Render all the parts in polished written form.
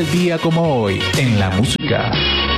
El día como hoy en la música.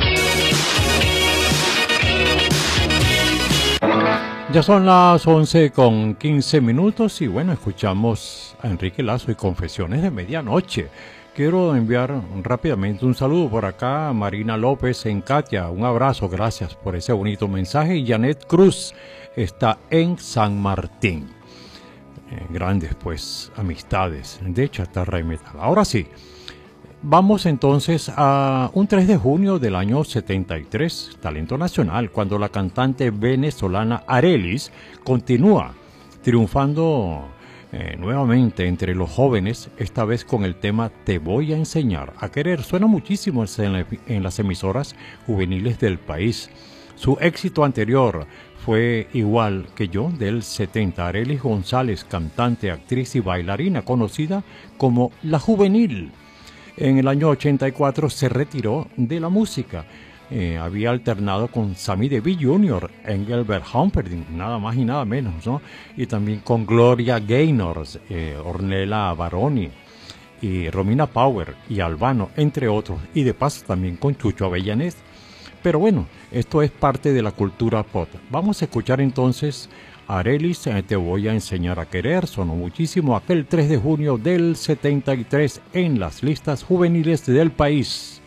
Ya son las 11:15 y bueno, escuchamos a Enrique Lazo y Confesiones de Medianoche. Quiero enviar rápidamente un saludo por acá a Marina López en Katia. Un abrazo, gracias por ese bonito mensaje. Y Janet Cruz está en San Martín. Grandes pues amistades de Chatarra y Metal. Ahora sí. Vamos entonces a un 3 de junio del año 73, talento nacional, cuando la cantante venezolana Arelis continúa triunfando nuevamente entre los jóvenes, esta vez con el tema Te voy a enseñar a querer. Suena muchísimo en las emisoras juveniles del país. Su éxito anterior fue Igual que yo, del 70. Arelis González, cantante, actriz y bailarina, conocida como La Juvenil. En el año 84 se retiró de la música. Había alternado con Sammy Davis Jr., Engelbert Humperdinck, nada más y nada menos, ¿no? Y también con Gloria Gaynor, Ornella Baroni, y Romina Power y Albano, entre otros. Y de paso también con Chucho Avellanés. Pero bueno, esto es parte de la cultura pop. Vamos a escuchar entonces a Arelis, Te voy a enseñar a querer. Sonó muchísimo aquel 3 de junio del 73 en las listas juveniles del país.